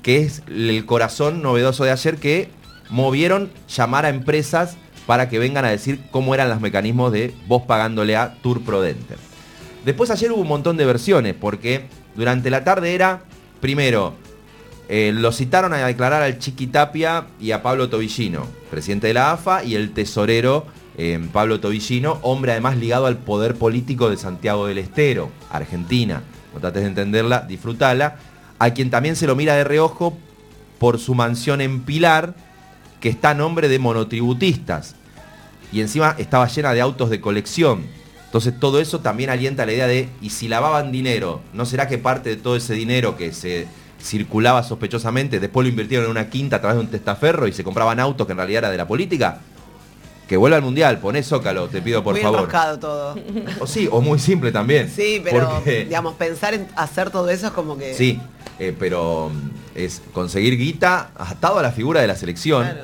que es el corazón novedoso de ayer, que movieron llamar a empresas para que vengan a decir cómo eran los mecanismos de vos pagándole a Tour Prodenter. Después ayer hubo un montón de versiones, porque durante la tarde era, primero, lo citaron a declarar al Chiqui Tapia y a Pablo Tobillino, presidente de la AFA, y el tesorero Pablo Tobillino, hombre además ligado al poder político de Santiago del Estero, Argentina. No trates de entenderla, disfrutala. A quien también se lo mira de reojo por su mansión en Pilar, que está a nombre de monotributistas. Y encima estaba llena de autos de colección. Entonces todo eso también alienta la idea de, ¿y si lavaban dinero? ¿No será que parte de todo ese dinero que se circulaba sospechosamente, después lo invirtieron en una quinta a través de un testaferro y se compraban autos que en realidad era de la política? Que vuelva al Mundial, poné Zócalo, te pido por favor. Muy enroscado todo. O sí, o muy simple también. Sí, pero porque, digamos, pensar en hacer todo eso es como que... Sí, pero es conseguir guita atado a la figura de la selección. Claro.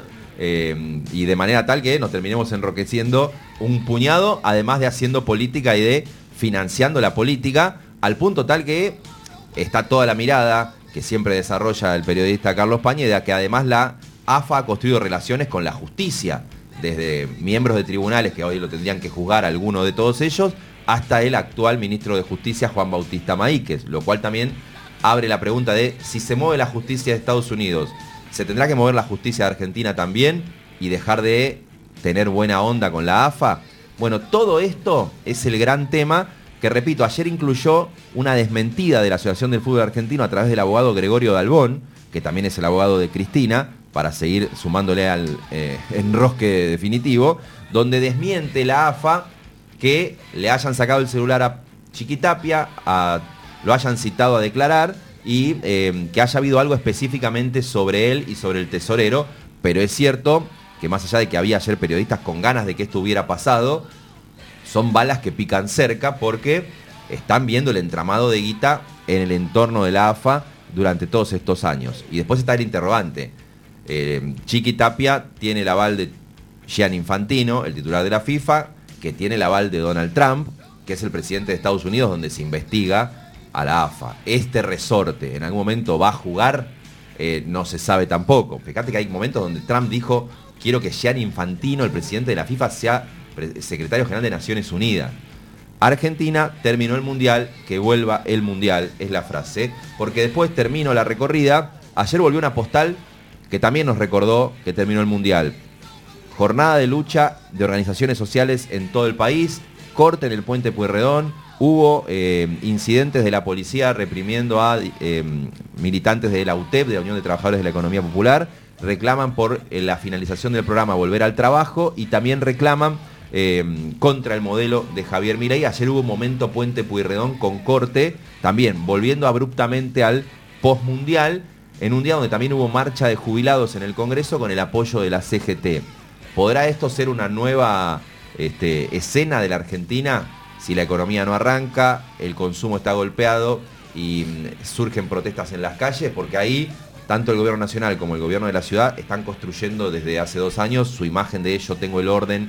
Y de manera tal que nos terminemos enroqueciendo un puñado, además de haciendo política y de financiando la política, al punto tal que está toda la mirada que siempre desarrolla el periodista Carlos Pañi, de que además la AFA ha construido relaciones con la justicia, desde miembros de tribunales que hoy lo tendrían que juzgar alguno de todos ellos, hasta el actual ministro de Justicia, Juan Bautista Maíquez, lo cual también abre la pregunta de si se mueve la justicia de Estados Unidos, ¿se tendrá que mover la justicia de Argentina también y dejar de tener buena onda con la AFA? Bueno, todo esto es el gran tema que, repito, ayer incluyó una desmentida de la Asociación del Fútbol Argentino a través del abogado Gregorio Dalbón, que también es el abogado de Cristina, para seguir sumándole al enrosque definitivo, donde desmiente la AFA que le hayan sacado el celular a Chiqui Tapia, lo hayan citado a declarar y que haya habido algo específicamente sobre él y sobre el tesorero, pero es cierto que más allá de que había ayer periodistas con ganas de que esto hubiera pasado, son balas que pican cerca porque están viendo el entramado de guita en el entorno de la AFA durante todos estos años. Y después está el interrogante. Chiqui Tapia tiene el aval de Gianni Infantino, el titular de la FIFA, que tiene el aval de Donald Trump, que es el presidente de Estados Unidos, donde se investiga a la AFA. Este resorte en algún momento va a jugar, no se sabe tampoco. Fíjate que hay momentos donde Trump dijo, quiero que Gianni Infantino, el presidente de la FIFA, sea secretario general de Naciones Unidas. Argentina terminó el Mundial, que vuelva el Mundial, es la frase. Porque después terminó la recorrida, ayer volvió una postal que también nos recordó que terminó el Mundial. Jornada de lucha de organizaciones sociales en todo el país, corte en el puente Pueyrredón, hubo incidentes de la policía reprimiendo a militantes de la UTEP, de la Unión de Trabajadores de la Economía Popular, reclaman por la finalización del programa Volver al Trabajo y también reclaman contra el modelo de Javier Milei. Ayer hubo un momento puente Pueyrredón con corte, también volviendo abruptamente al postmundial, en un día donde también hubo marcha de jubilados en el Congreso con el apoyo de la CGT. ¿Podrá esto ser una nueva escena de la Argentina si la economía no arranca, el consumo está golpeado y surgen protestas en las calles? Porque ahí tanto el gobierno nacional como el gobierno de la ciudad están construyendo desde hace 2 años su imagen de yo tengo el orden,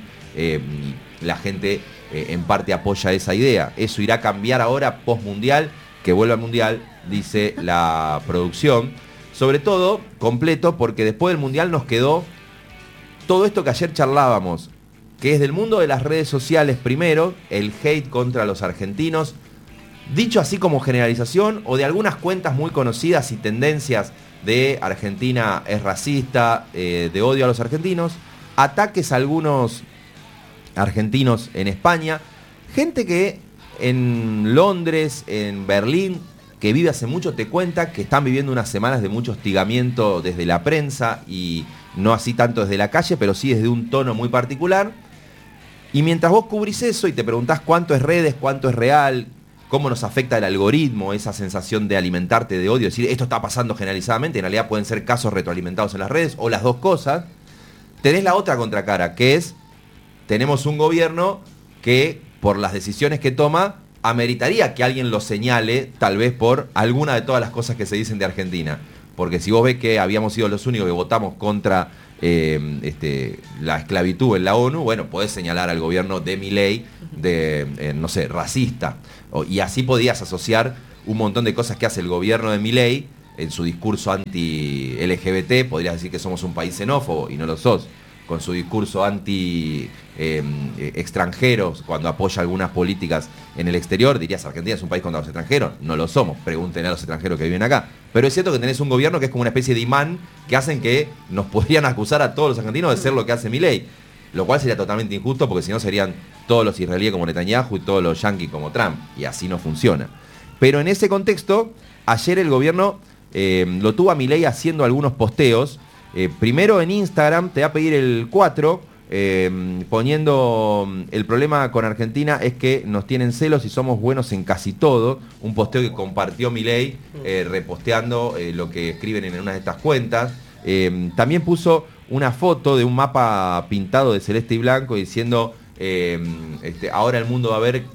la gente en parte apoya esa idea. Eso irá a cambiar ahora postmundial, que vuelva al Mundial, dice la producción. Sobre todo, completo, porque después del Mundial nos quedó todo esto que ayer charlábamos, que es del mundo de las redes sociales primero, el hate contra los argentinos, dicho así como generalización, o de algunas cuentas muy conocidas y tendencias de Argentina es racista, de odio a los argentinos, ataques a algunos argentinos en España, gente que en Londres, en Berlín, que vive hace mucho, te cuenta que están viviendo unas semanas de mucho hostigamiento desde la prensa y no así tanto desde la calle, pero sí desde un tono muy particular. Y mientras vos cubrís eso y te preguntás cuánto es redes, cuánto es real, cómo nos afecta el algoritmo, esa sensación de alimentarte de odio, decir esto está pasando generalizadamente, en realidad pueden ser casos retroalimentados en las redes, o las dos cosas, tenés la otra contracara, que es, tenemos un gobierno que por las decisiones que toma, ameritaría que alguien lo señale, tal vez por alguna de todas las cosas que se dicen de Argentina. Porque si vos ves que habíamos sido los únicos que votamos contra la esclavitud en la ONU, bueno, podés señalar al gobierno de Milei de, no sé, racista. Y así podías asociar un montón de cosas que hace el gobierno de Milei en su discurso anti-LGBT, podrías decir que somos un país xenófobo, y no lo sos. Con su discurso anti-extranjeros, cuando apoya algunas políticas en el exterior, dirías, Argentina es un país contra los extranjeros. No lo somos, pregúntenle a los extranjeros que viven acá. Pero es cierto que tenés un gobierno que es como una especie de imán que hacen que nos podrían acusar a todos los argentinos de ser lo que hace Milei. Lo cual sería totalmente injusto, porque si no serían todos los israelíes como Netanyahu y todos los yanquis como Trump. Y así no funciona. Pero en ese contexto, ayer el gobierno lo tuvo a Milei haciendo algunos posteos. Primero en Instagram, te va a pedir el 4, poniendo el problema con Argentina es que nos tienen celos y somos buenos en casi todo. Un posteo que compartió Milei, reposteando lo que escriben en una de estas cuentas. También puso una foto de un mapa pintado de celeste y blanco diciendo ahora el mundo va a ver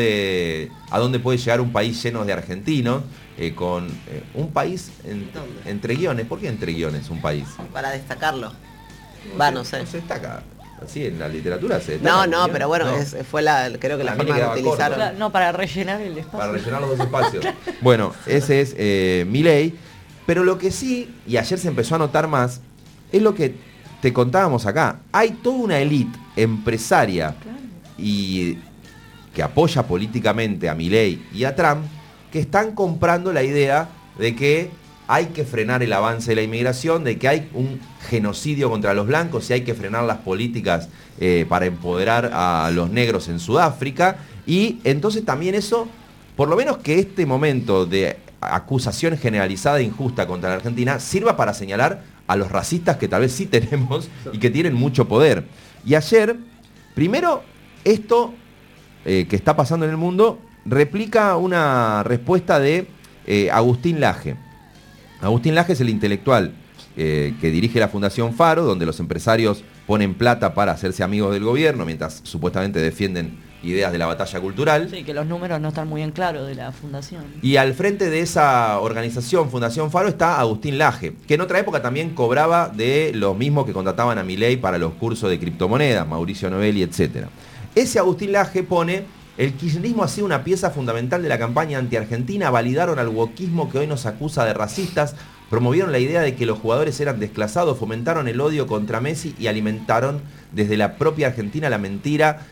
a dónde puede llegar un país lleno de argentinos. Con un país entre guiones. ¿Por qué entre guiones un país? Para destacarlo. No sé. No se destaca. Así en la literatura se destaca. No, pero bueno, no. Creo que la forma que utilizaron. Claro, no, para rellenar el espacio. Para rellenar los dos espacios. Bueno, ese es Milei. Pero lo que sí, y ayer se empezó a notar más, es lo que te contábamos acá. Hay toda una élite empresaria y que apoya políticamente a Milei y a Trump, que están comprando la idea de que hay que frenar el avance de la inmigración, de que hay un genocidio contra los blancos y hay que frenar las políticas para empoderar a los negros en Sudáfrica. Y entonces también eso, por lo menos que este momento de acusación generalizada e injusta contra la Argentina sirva para señalar a los racistas que tal vez sí tenemos y que tienen mucho poder. Y ayer, primero, esto que está pasando en el mundo replica una respuesta de Agustín Laje. Agustín Laje es el intelectual que dirige la Fundación Faro, donde los empresarios ponen plata para hacerse amigos del gobierno, mientras supuestamente defienden ideas de la batalla cultural. Sí, que los números no están muy en claro de la fundación. Y al frente de esa organización, Fundación Faro, está Agustín Laje, que en otra época también cobraba de los mismos que contrataban a Milei para los cursos de criptomonedas, Mauricio Novelli, etc. Ese Agustín Laje pone: el kirchnerismo ha sido una pieza fundamental de la campaña anti-argentina, validaron al wokismo que hoy nos acusa de racistas, promovieron la idea de que los jugadores eran desclasados, fomentaron el odio contra Messi y alimentaron desde la propia Argentina la mentira,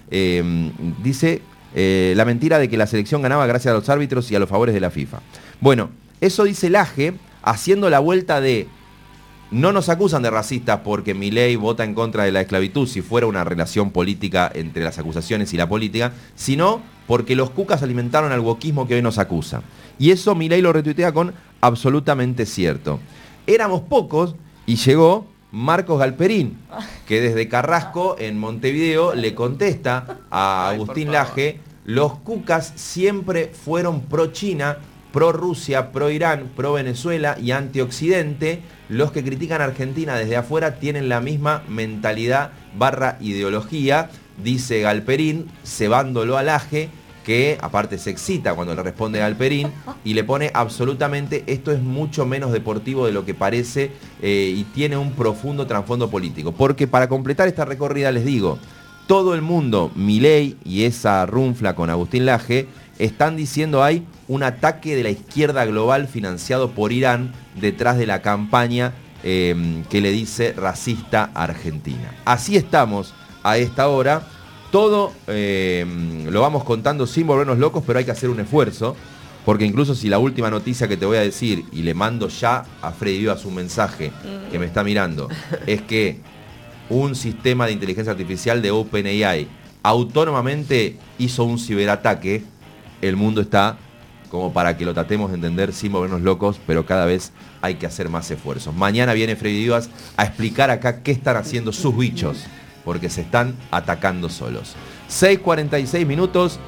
la mentira de que la selección ganaba gracias a los árbitros y a los favores de la FIFA. Bueno, eso dice Laje, haciendo la vuelta de: no nos acusan de racistas porque Milei vota en contra de la esclavitud, si fuera una relación política entre las acusaciones y la política, sino porque los cucas alimentaron al wokismo que hoy nos acusa. Y eso Milei lo retuitea con absolutamente cierto. Éramos pocos y llegó Marcos Galperín, que desde Carrasco, en Montevideo, le contesta a Agustín Laje: los cucas siempre fueron pro China, pro Rusia, pro Irán, pro Venezuela y antioccidente. Los que critican a Argentina desde afuera tienen la misma mentalidad / ideología, dice Galperín, cebándolo a Laje, que aparte se excita cuando le responde Galperín y le pone: absolutamente, esto es mucho menos deportivo de lo que parece y tiene un profundo trasfondo político. Porque para completar esta recorrida les digo, todo el mundo, Milei y esa runfla con Agustín Laje, están diciendo hay un ataque de la izquierda global financiado por Irán detrás de la campaña que le dice racista a Argentina. Así estamos a esta hora. Todo lo vamos contando sin volvernos locos, pero hay que hacer un esfuerzo, porque incluso si la última noticia que te voy a decir, y le mando ya a Freddy Vivas un mensaje que me está mirando, es que un sistema de inteligencia artificial de OpenAI autónomamente hizo un ciberataque, el mundo está como para que lo tratemos de entender sin volvernos locos, pero cada vez hay que hacer más esfuerzos. Mañana viene Freddy Vivas a explicar acá qué están haciendo sus bichos, porque se están atacando solos. 6:46 minutos.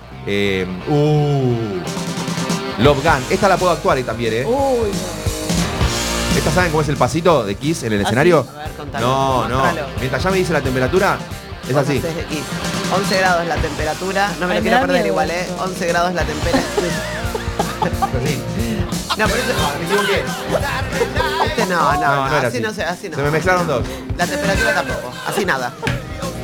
Love Gun. Esta la puedo actuar también, ¿eh? Uy, ¿Esta saben cómo es el pasito de Kiss en el escenario? A ver, contalo. No. Mostralo. Mientras ya me dice la temperatura, es así. Vos haces de Kiss. 11 grados la temperatura. No me Ay, lo me quiero da perder miedo igual, esto. 11 grados la temperatura. Así. No, pero eso... Me equivoqué. No, No era así no se, así no. Se me mezclaron dos. La temperatura tampoco, así nada.